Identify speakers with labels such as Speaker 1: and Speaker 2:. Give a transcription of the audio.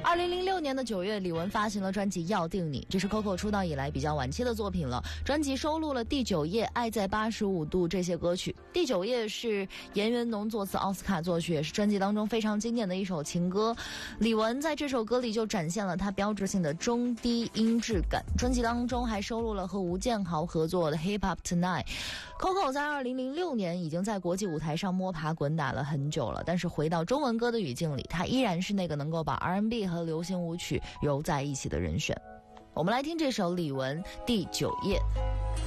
Speaker 1: 2006年的9月，李玟发行了专辑《要定你》，这是 Coco 出道以来比较晚期的作品了。专辑收录了《第9页》《爱在85度》这些歌曲。《第9页》是严元农作词，奥斯卡作曲，也是专辑当中非常经典的一首情歌。李玟在这首歌里就展现了她标志性的中低音质感。专辑当中还收录了和吴建豪合作的《Hip Hop Tonight》。Coco 在2006年已经在国际舞台上摸爬滚打了很久了，但是回到中文歌的语境里，她依然是那个能够把 R&B 和流行舞曲揉在一起的人选。我们来听这首李玟《第9页》。